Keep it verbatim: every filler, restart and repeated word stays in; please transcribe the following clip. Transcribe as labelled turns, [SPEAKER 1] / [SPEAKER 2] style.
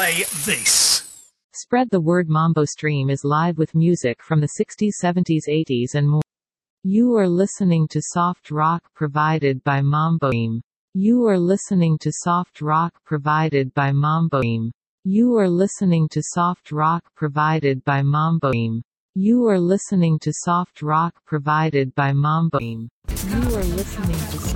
[SPEAKER 1] play this.
[SPEAKER 2] Spread the word. Mambo Stream is live with music from the sixties, seventies, eighties and more. You are listening to soft rock provided by Mambo Stream. You are listening to soft rock provided by Mambo Stream. You are listening to soft rock provided by Mambo Stream. You are listening to soft rock provided by Mambo Stream. You are listening to